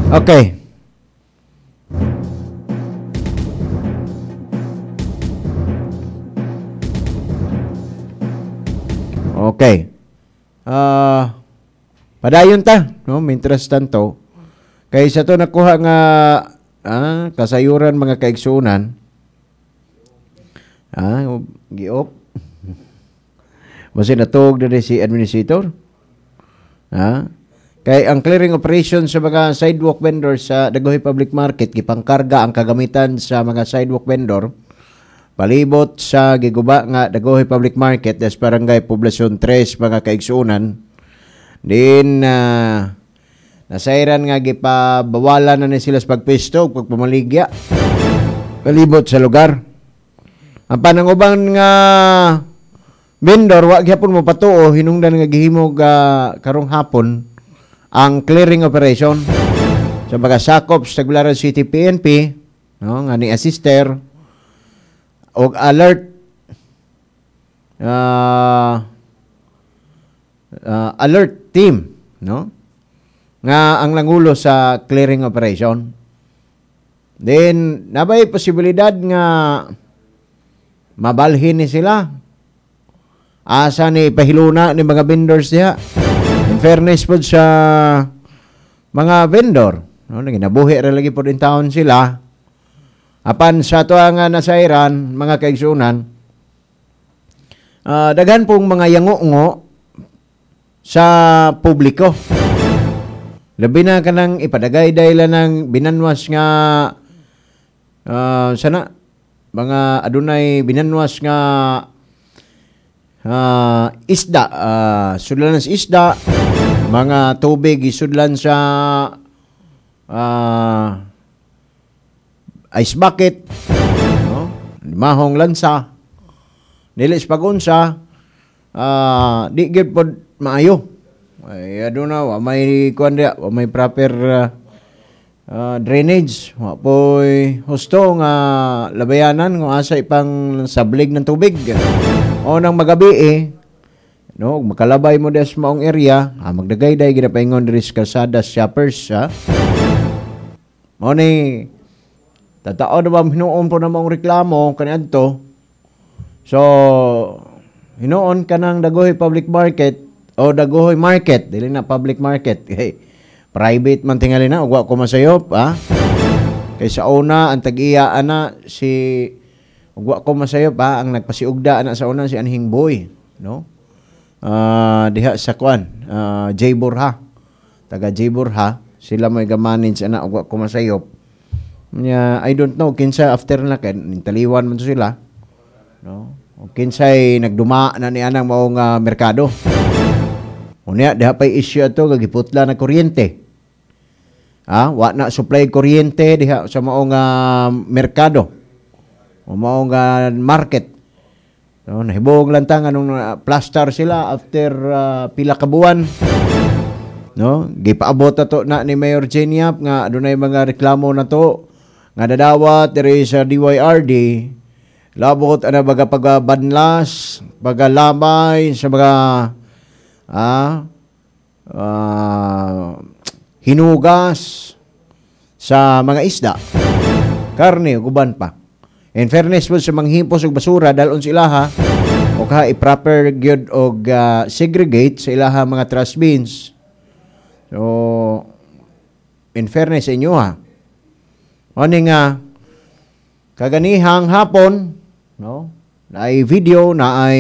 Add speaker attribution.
Speaker 1: Okay. Okay. Padayon ta, no? Mientras tanto, kay sa to nakuha nga kasayuran mga kaigsunan. Giop. Basi natog na si administrator. Kay ang clearing operation sa mga sidewalk vendors sa Daguhoy Public Market, gipangkarga ang kagamitan sa mga sidewalk vendor palibot sa giguba nga Daguhoy Public Market des Barangay Poblasyon 3 mga kaigsunan. Din nasairan nga gipabawalan na ni sila sa pagpisto, pagpamaligya palibot sa lugar. Ang pananguban nga vendor wa gyapon mo patuo hinungdan nga gihimog karong hapon ang clearing operation sa mga sakop sa Tagbilaran City PNP, no, nga ni assister og alert alert team, no, nga ang nangulo sa clearing operation. Then nabay posibilidad nga mabalhin ni sila asa ni pahiluna ni mga vendors diha. In fairness po sa mga vendor, no, ginabuhi ra lagi po din taon sila. Apan sa to nga nasairan mga kaigsunan, daghan pong mga yango-ngo sa publiko. Labi na kanang ipadagay dahil ng binanwas nga sana mga adunay binanwas nga isda, sudlan sa isda, mga tubig isudlan sa ice bucket, no? Mahong lansa, nilis pagunsa, di gid pod maayo. Ay aduna wa may kuan dia, wa may proper drainage, wa poy husto nga labayanan nga asa ipang sablig ng tubig. O nang magabi no, makalabay mo des maong area, magdagayday ginapaingon diri sa kalsada shoppers, Mao ni tatao na ba hinuon po na maong reklamo kaniadto. So hinuon kanang Daguhoy Public Market o Daguhoy Market, dili na public market. Hey, private man tingali na, ugwa ko masayop, Kay sa una ang tag-iya ana si ugwa ko masayop, ang nagpasiugda ana sa una si Anhing Boy, no? Diha sa kwan, J Burha. Taga J Burha, sila may gamanage ana ugwa ko masayop. I don't know kinsa after na kay nintaliwan man to sila, no? O kinsay nagduma na ni anang maong merkado. Unya diha pay issue ato gagiputla na kuryente. Wa na supply kuryente diha sa maong merkado. O maong market. No, nahibog lang tang anong plaster sila after pila ka buwan. No, gipaabot ato na ni Mayor Jeniap nga adunay mga reklamo na to nga dadawat diri sa DYRD. Labot ana baga pagbanlas, pagalamay sa mga hinugas sa mga isda. Karne guban pa. In fairness po sa manghimpos og basura dalon sila o i-proper gyud og segregate sa ilaha mga trash bins. So in fairness sa inyo Oni nga kaganihang hapon, no? Na ay video, na ay